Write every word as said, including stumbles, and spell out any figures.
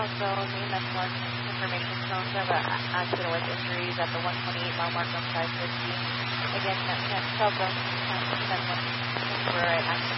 also need that more information. So also have an accident with injuries at the one twenty-eight mile mark on five fifty. Again, that, that tell them uh, send one for an accident.